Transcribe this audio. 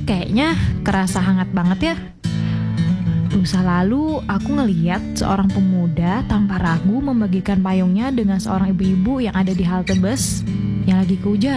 Kayaknya kerasa hangat banget ya. Lusa lalu aku ngeliat seorang pemuda tanpa ragu membagikan payungnya dengan seorang ibu-ibu yang ada di halte bus yang lagi kehujanan.